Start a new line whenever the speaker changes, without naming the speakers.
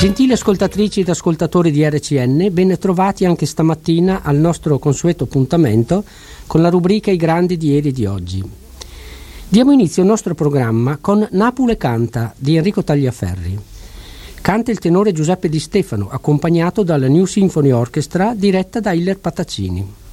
Gentili ascoltatrici ed ascoltatori di RCN, ben trovati anche stamattina al nostro consueto appuntamento con la rubrica I grandi di ieri e di oggi. Diamo inizio al nostro programma con Napoli canta di Enrico Tagliaferri. Canta il tenore Giuseppe Di Stefano, accompagnato dalla New Symphony Orchestra diretta da Hiller Pataccini.